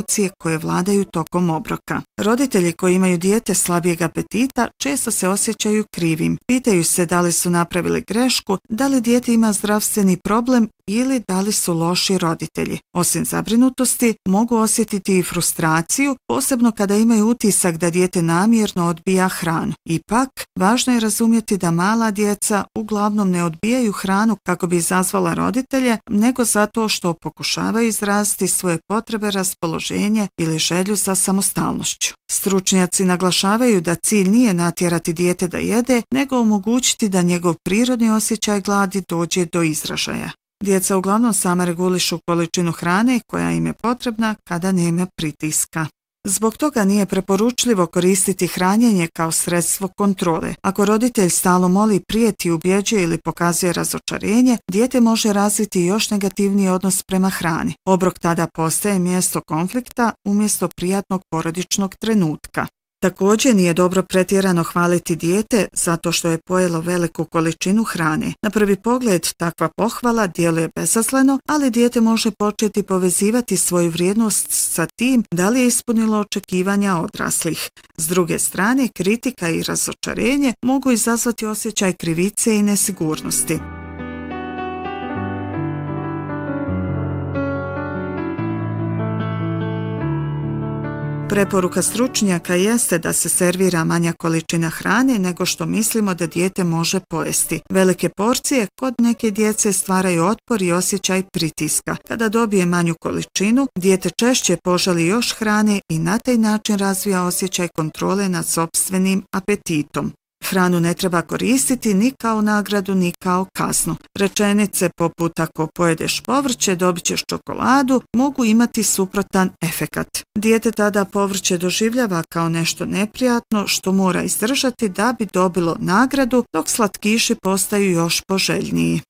emocije koje vladaju tokom obroka. Roditelji koji imaju dijete slabijeg apetita često se osjećaju krivim. Pitaju se da li su napravili grešku, da li dijete ima zdravstveni problem ili da li su loši roditelji. Osim zabrinutosti, mogu osjetiti i frustraciju, posebno kada imaju utisak da dijete namjerno odbija hranu. Ipak, važno je razumjeti da mala djeca uglavnom ne odbijaju hranu kako bi izazvala roditelje, nego zato što pokušavaju izraziti svoje potrebe, raspoloženje ili želju za samostalnošću. Stručnjaci naglašavaju da cilj nije natjerati dijete da jede, nego omogućiti da njegov prirodni osjećaj gladi dođe do izražaja. Djeca uglavnom sama regulišu količinu hrane koja im je potrebna kada nema pritiska. Zbog toga nije preporučljivo koristiti hranjenje kao sredstvo kontrole. Ako roditelj stalno moli, prijeti, ubjeđuje ili pokazuje razočarenje, dijete može razviti još negativniji odnos prema hrani. Obrok tada postaje mjesto konflikta umjesto prijatnog porodičnog trenutka. Također nije dobro pretjerano hvaliti dijete zato što je pojelo veliku količinu hrane. Na prvi pogled takva pohvala djeluje bezazleno, ali dijete može početi povezivati svoju vrijednost sa tim da li je ispunilo očekivanja odraslih. S druge strane, kritika i razočarenje mogu izazvati osjećaj krivice i nesigurnosti. Preporuka stručnjaka jeste da se servira manja količina hrane nego što mislimo da dijete može pojesti. Velike porcije kod neke djece stvaraju otpor i osjećaj pritiska. Kada dobije manju količinu, dijete češće poželi još hrane i na taj način razvija osjećaj kontrole nad sopstvenim apetitom. Hranu ne treba koristiti ni kao nagradu ni kao kaznu. Rečenice poput ako pojedeš povrće dobit ćeš čokoladu mogu imati suprotan efekat. Dijete tada povrće doživljava kao nešto neprijatno što mora izdržati da bi dobilo nagradu, dok slatkiši postaju još poželjniji.